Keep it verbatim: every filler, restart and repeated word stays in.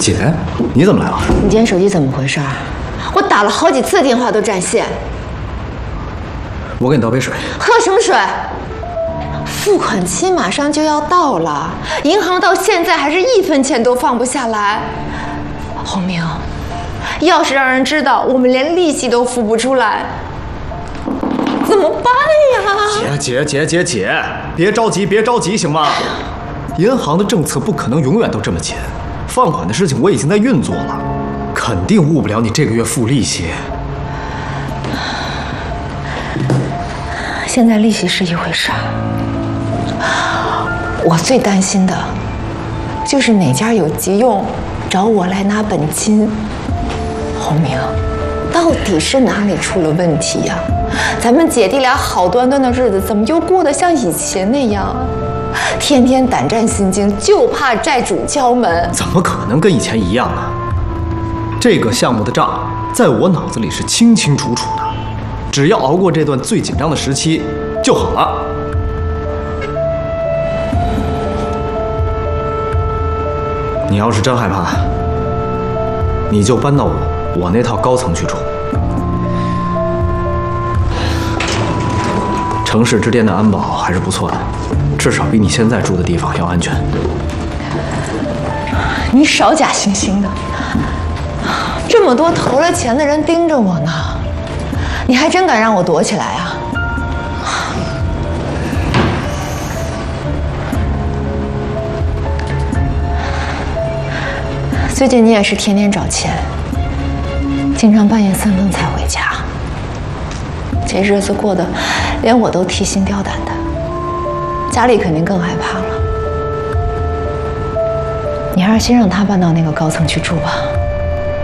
姐，你怎么来了？ 你今天手机怎么回事？我打了好几次电话都占线。 我给你倒杯水。 喝什么水？付款期马上就要到了，银行到现在还是一分钱都放不下来。洪明，要是让人知道我们连利息都付不出来，怎么办呀？ 姐姐姐姐姐，别着急，别着急，行吗？银行的政策不可能永远都这么紧，放款的事情我已经在运作了，肯定误不了你这个月付利息。 现在利息是一回事儿，我最担心的就是哪家有急用找我来拿本金。洪明，到底是哪里出了问题呀？咱们姐弟俩好端端的日子，怎么又过得像以前那样？天天胆战心惊，就怕债主敲门。 怎么可能跟以前一样呢？这个项目的账在我脑子里是清清楚楚的，只要熬过这段最紧张的时期就好了。你要是真害怕，你就搬到我我那套高层去住。城市之巅的安保还是不错的，至少比你现在住的地方要安全。 你少假惺惺的，这么多投了钱的人盯着我呢，你还真敢让我躲起来啊？最近你也是天天找钱，经常半夜三更才回家，这日子过得连我都提心吊胆的，家里肯定更害怕了。你还是先让他搬到那个高层去住吧。